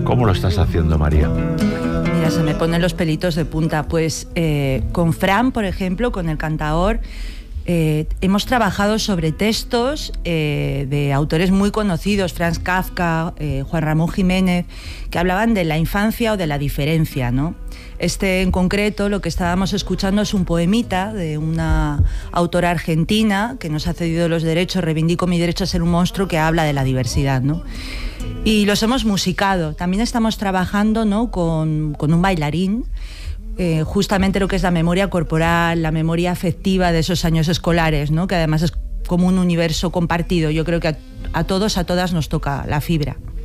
¿Cómo lo estás haciendo, María? Mira, se me ponen los pelitos de punta. Pues con Fran, por ejemplo, con el cantaor, hemos trabajado sobre textos de autores muy conocidos, Franz Kafka, Juan Ramón Jiménez, que hablaban de la infancia o de la diferencia, ¿no? Este en concreto, lo que estábamos escuchando es un poemita de una autora argentina que nos ha cedido los derechos, Reivindico mi derecho a ser un monstruo, que habla de la diversidad, ¿no? Y los hemos musicado. También estamos trabajando, ¿no?, con un bailarín, justamente lo que es la memoria corporal, la memoria afectiva de esos años escolares, ¿no?, que además es como un universo compartido. Yo creo que a todos, a todas nos toca la fibra.